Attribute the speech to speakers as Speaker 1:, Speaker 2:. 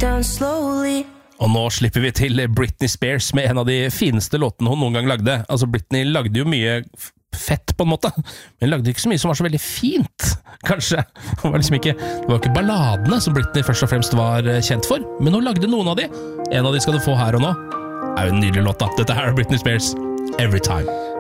Speaker 1: down slowly.
Speaker 2: Og nå slipper vi til Britney Spears med en av de fineste låtene hun noen gang lagde. Altså, Britney lagde jo mye fett på en måte, men hun lagde ikke så mye som var så veldig fint, kanskje. Det var liksom ikke balladene som Britney først og fremst var kjent for, men hun lagde noen av de. En av de skal du få her og nå. Det er jo en nydelig låt da. Dette her er Britney Spears, Every Time.